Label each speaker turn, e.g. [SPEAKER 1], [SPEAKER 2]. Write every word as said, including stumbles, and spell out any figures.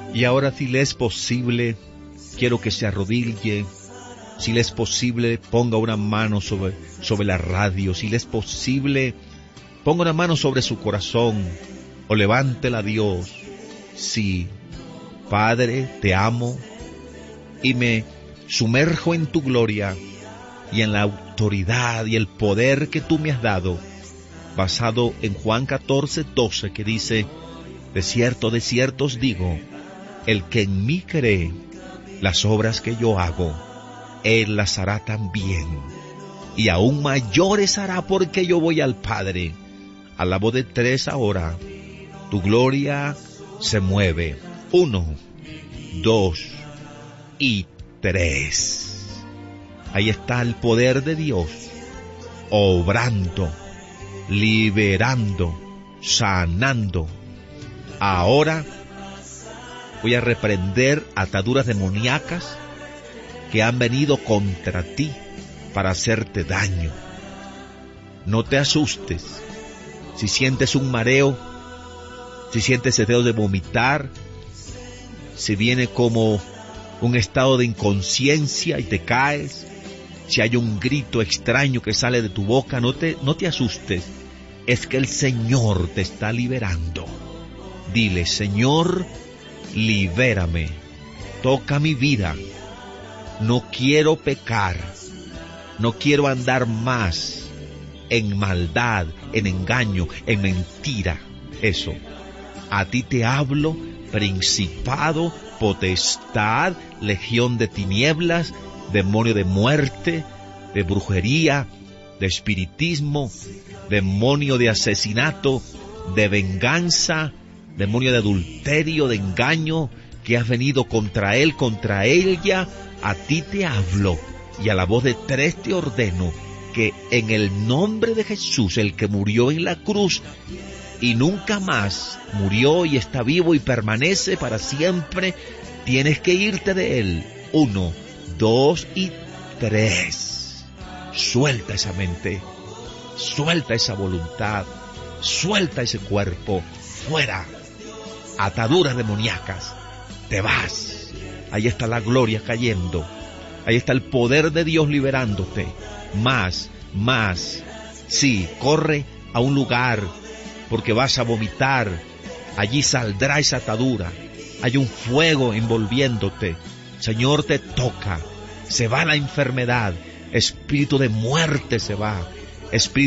[SPEAKER 1] Y ahora, si le es posible, quiero que se arrodille. Si le es posible, ponga una mano sobre, sobre la radio. Si le es posible, ponga una mano sobre su corazón o levántela a Dios. Sí, Padre, te amo y me sumerjo en tu gloria y en la autoridad y el poder que tú me has dado, basado en Juan catorce, doce, que dice: de cierto, de cierto os digo, el que en mí cree, las obras que yo hago, él las hará también, y aún mayores hará, porque yo voy al Padre. A la voz de tres ahora, tu gloria se mueve. Uno, dos y tres. Ahí está el poder de Dios, obrando, liberando, sanando. Ahora voy a reprender ataduras demoníacas que han venido contra ti para hacerte daño. No te asustes. Si sientes un mareo, si sientes deseo de vomitar, si viene como un estado de inconsciencia y te caes, si hay un grito extraño que sale de tu boca, no te, no te asustes. Es que el Señor te está liberando. Dile: Señor, libérame, toca mi vida. No quiero pecar, no quiero andar más en maldad, en engaño, en mentira. Eso, a ti te hablo, principado, potestad, legión de tinieblas, demonio de muerte, de brujería, de espiritismo, demonio de asesinato, de venganza, demonio de adulterio, de engaño, que has venido contra él, contra ella. A ti te hablo, y a la voz de tres te ordeno que en el nombre de Jesús, el que murió en la cruz y nunca más murió y está vivo y permanece para siempre, tienes que irte de él. Uno, dos y tres. Suelta esa mente, suelta esa voluntad, suelta ese cuerpo, fuera. Ataduras demoníacas, te vas. Ahí está la gloria cayendo. Ahí está el poder de Dios liberándote. Más, más. Sí, corre a un lugar porque vas a vomitar. Allí saldrá esa atadura. Hay un fuego envolviéndote. Señor, te toca. Se va la enfermedad. Espíritu de muerte se va. Espíritu